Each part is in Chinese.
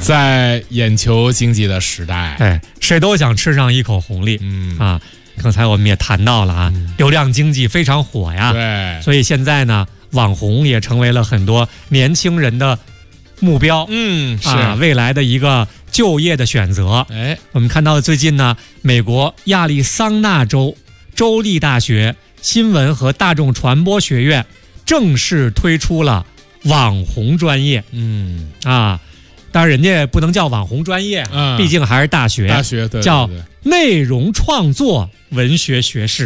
在眼球经济的时代， 哎，谁都想吃上一口红利。刚才我们也谈到了啊，流量经济非常火呀。 对， 所以现在呢，网红也成为了很多年轻人的目标。是未来的一个就业的选择。 哎， 我们看到最近呢，美国亚利桑那州州立大学新闻和大众传播学院正式推出了网红专业。当然人家不能叫网红专业，毕竟还是大学。 大学对， 叫内容创作文学学士。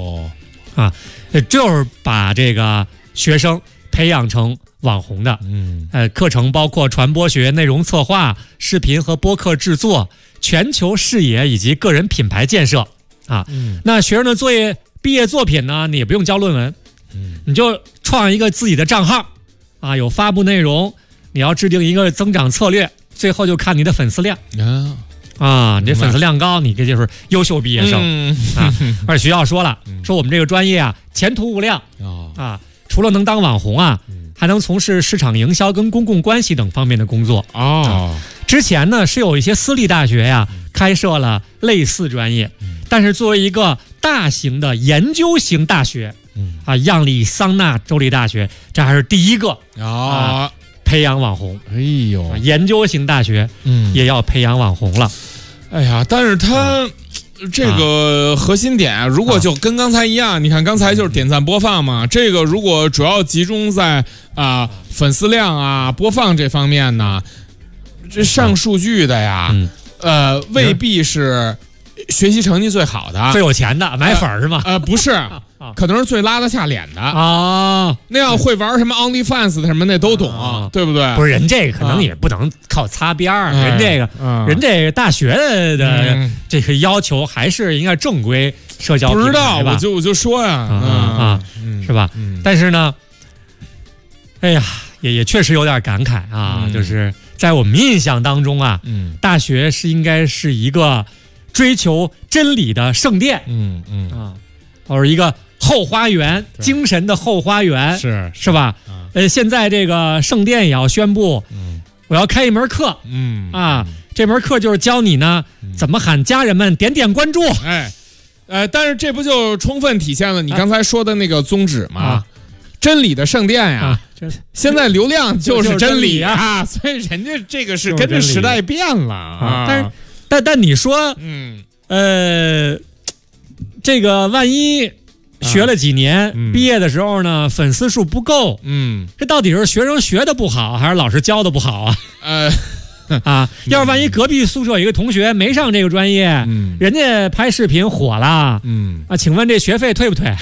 就是把这个学生培养成网红的。课程包括传播学、内容策划、视频和播客制作、全球视野以及个人品牌建设。那学生的毕业作品呢，你也不用交论文，你就创一个自己的账号有发布内容，你要制定一个增长策略，最后就看你的粉丝量。你这粉丝量高，你这就是优秀毕业生。而且学校说了，说我们这个专业前途无量。除了能当网红还能从事市场营销跟公共关系等方面的工作。之前呢是有一些私立大学开设了类似专业，但是作为一个大型的研究型大学，亚利桑那州立大学这还是第一个培养网红。研究型大学也要培养网红了。 但是他这个核心点如果就跟刚才一样，你看刚才就是点赞播放嘛，这个如果主要集中在粉丝量播放这方面呢，这上数据的呀，未必是学习成绩最好的、 最有钱的买粉是吗？ 不是，可能是最拉得下脸的那样会玩什么 OnlyFans 的什么那都懂对不对？ 不是，人这个可能也不能靠擦边人这个人这个大学的这个要求还是应该正规社交平台。 不知道，我就说呀， 是吧？但是呢，哎呀，也确实有点感慨就是在我们印象当中大学应该是一个追求真理的圣殿，或者一个后花园，精神的后花园，是吧？现在这个圣殿也要宣布，我要开一门课，这门课就是教你呢怎么喊家人们点点关注。 但是这不就充分体现了你刚才说的那个宗旨吗？真理的圣殿呀，现在流量就是真理所以人家这个是跟着时代变了但你说，这个万一学了几年，毕业的时候呢，粉丝数不够，这到底是学生学的不好，还是老师教的不好要是万一隔壁宿舍有一个同学没上这个专业，人家拍视频火了，请问这学费退不退？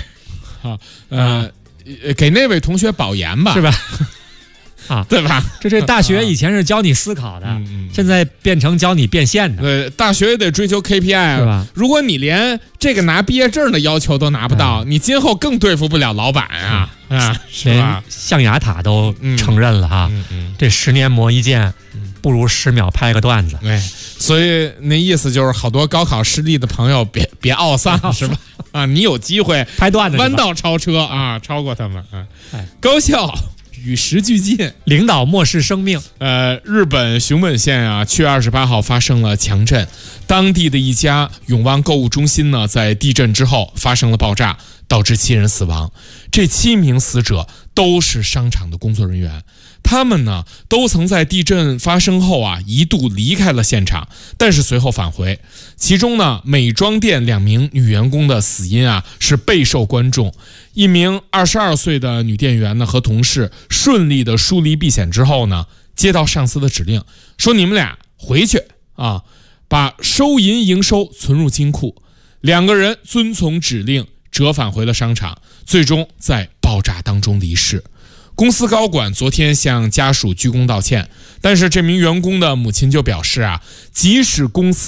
给那位同学保研吧， 是吧？ 对吧？ 这大学以前是教你思考的，现在变成教你变现的。 对，大学也得追求 KPI 是吧？ 如果你连这个拿毕业证的要求都拿不到，你今后更对付不了老板是吧？ 象牙塔都承认了这10年磨一剑，不如10秒拍个段子。 所以那意思就是，好多高考失利的朋友别懊丧是吧？你有机会拍段子， 弯道超车超过他们高校与时俱进， 领导漠视生命。 日本熊本县7月28号发生了强震，当地的一家永旺购物中心呢，在地震之后发生了爆炸，导致7人死亡。这7名死者都是商场的工作人员，他们呢都曾在地震发生后一度离开了现场，但是随后返回。其中呢，美妆店2名女员工的死因是备受关注。一名22岁的女店员呢和同事顺利的疏离避险之后呢，接到上司的指令，说你们俩回去把收银营收存入金库。2个人遵从指令折返回了商场，最终在爆炸当中离世。公司高管昨天向家属鞠躬道歉，但是这名员工的母亲就表示即使公司